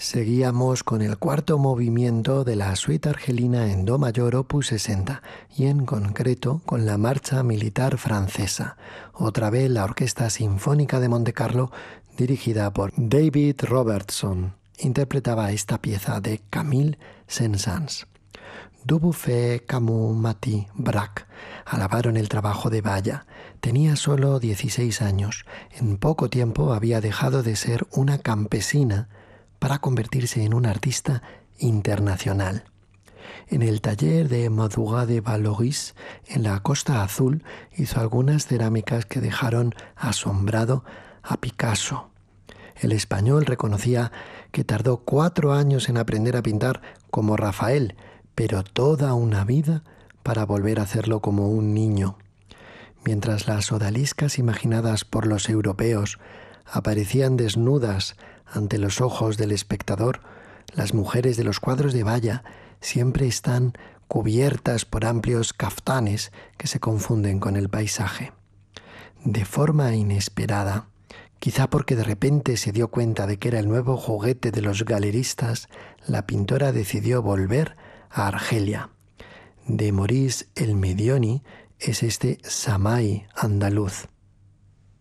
Seguíamos con el cuarto movimiento de la suite argelina en do mayor opus 60 y en concreto con la marcha militar francesa. Otra vez la Orquesta Sinfónica de Montecarlo, dirigida por David Robertson, interpretaba esta pieza de Camille Saint-Saëns. Dubuffet, Camus, Maty, Braque alabaron el trabajo de Balla. Tenía solo 16 años. En poco tiempo había dejado de ser una campesina para convertirse en una artista internacional. En el taller de Madourat de Vallauris, en la Costa Azul, hizo algunas cerámicas que dejaron asombrado a Picasso. El español reconocía que tardó 4 años en aprender a pintar como Rafael, pero toda una vida para volver a hacerlo como un niño. Mientras las odaliscas imaginadas por los europeos aparecían desnudas ante los ojos del espectador, las mujeres de los cuadros de Balla siempre están cubiertas por amplios caftanes que se confunden con el paisaje. De forma inesperada, quizá porque de repente se dio cuenta de que era el nuevo juguete de los galeristas, la pintora decidió volver a Argelia. De Maurice el Medioni es este Samaí andaluz.